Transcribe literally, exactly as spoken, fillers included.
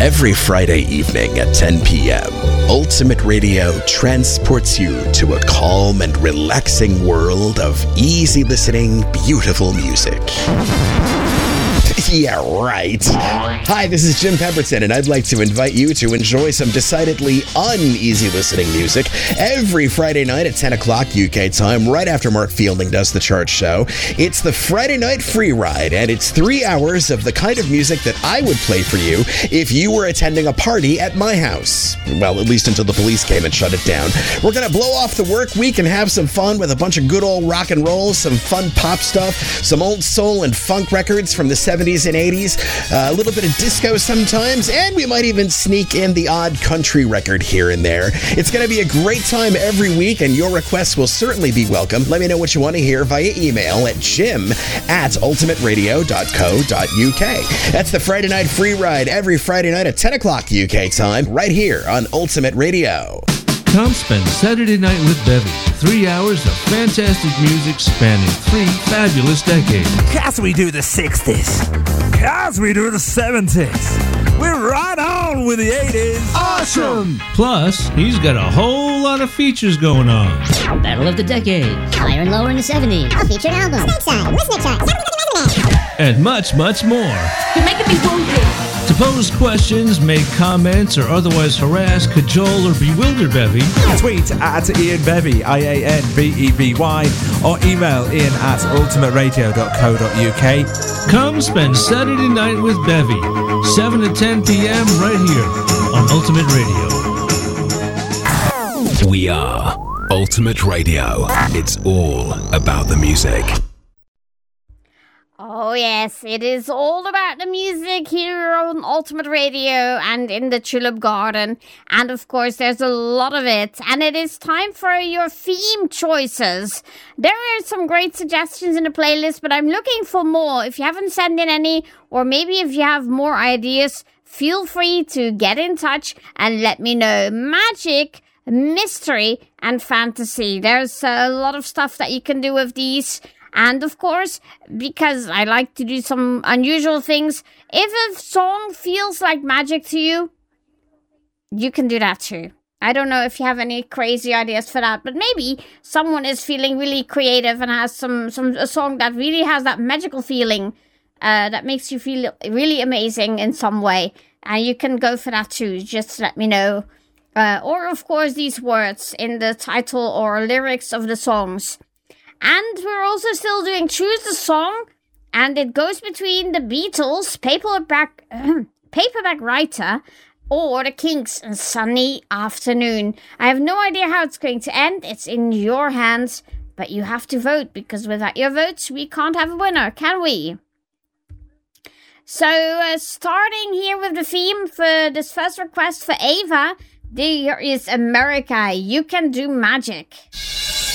Every Friday evening at ten p.m., Ultimate Radio transports you to a calm and relaxing world of easy listening, beautiful music. Yeah, right. Hi, this is Jim Pemberton, and I'd like to invite you to enjoy some decidedly uneasy listening music every Friday night at ten o'clock U K time, right after Mark Fielding does the chart show. It's the Friday Night Free Ride, and it's three hours of the kind of music that I would play for you if you were attending a party at my house. Well, at least until the police came and shut it down. We're going to blow off the work week and have some fun with a bunch of good old rock and roll, some fun pop stuff, some old soul and funk records from the seventies and eighties, uh, a little bit of disco sometimes, and we might even sneak in the odd country record here and there. It's going to be a great time every week, and your requests will certainly be welcome. Let me know what you want to hear via email at jim at ultimate radio dot co dot u k. That's the Friday Night Free Ride every Friday night at ten o'clock U K time, right here on Ultimate Radio. Come spend Saturday night with Bevy. Three hours of fantastic music spanning three fabulous decades. Cause we do the sixties. Cause we do the seventies. We're right on with the eighties. Awesome! Plus, he's got a whole lot of features going on. Battle of the Decade. Higher and Lower in the seventies. A featured album. Snakeside. Listener chart. And much, much more. You're making me woozy. To pose questions, make comments, or otherwise harass, cajole, or bewilder Bevy, tweet at Ian Bevy, I A N B E V Y, or email ian at ultimate radio dot co dot u k. Come spend Saturday night with Bevy, seven to ten p.m. right here on Ultimate Radio. We are Ultimate Radio. It's all about the music. Oh yes, it is all about the music here on Ultimate Radio and in the Tulip Garden. And of course, there's a lot of it. And it is time for your theme choices. There are some great suggestions in the playlist, but I'm looking for more. If you haven't sent in any, or maybe if you have more ideas, feel free to get in touch and let me know. Magic, mystery, and fantasy. There's a lot of stuff that you can do with these. And of course, because I like to do some unusual things, if a song feels like magic to you, you can do that too. I don't know if you have any crazy ideas for that, but maybe someone is feeling really creative and has some, some a song that really has that magical feeling uh, that makes you feel really amazing in some way. And you can go for that too. Just let me know. Uh, or, of course, these words in the title or lyrics of the songs. And we're also still doing Choose the Song, and it goes between the Beatles, Paperback, uh, Paperback Writer, or the Kinks and Sunny Afternoon. I have no idea how it's going to end. It's in your hands, but you have to vote, because without your votes, we can't have a winner, can we? So, uh, starting here with the theme for this first request for Ava, there is America, You Can Do Magic.